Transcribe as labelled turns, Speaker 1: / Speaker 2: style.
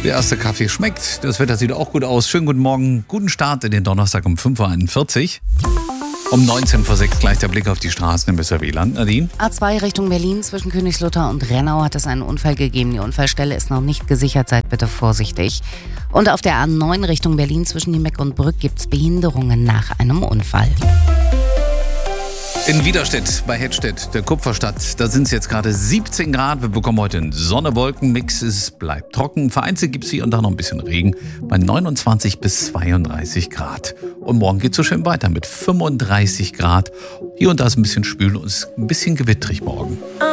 Speaker 1: Der erste Kaffee schmeckt. Das Wetter sieht auch gut aus. Schönen guten Morgen. Guten Start in den Donnerstag um 5.41 Uhr. Um 19 vor 6 gleich der Blick auf die Straßen im SRW-Land. Nadine?
Speaker 2: A2 Richtung Berlin zwischen Königslutter und Rennau hat es einen Unfall gegeben. Die Unfallstelle ist noch nicht gesichert. Seid bitte vorsichtig. Und auf der A9 Richtung Berlin zwischen Niemeck und Brück gibt es Behinderungen nach einem Unfall.
Speaker 1: In Widerstedt bei Hettstedt, der Kupferstadt, da sind es jetzt gerade 17 Grad. Wir bekommen heute einen Sonne-Wolken-Mix. Es bleibt trocken. Vereinzelt gibt es hier und da noch ein bisschen Regen bei 29 bis 32 Grad. Und morgen geht es so schön weiter mit 35 Grad. Hier und da ist ein bisschen schwül und es ist ein bisschen gewittrig morgen.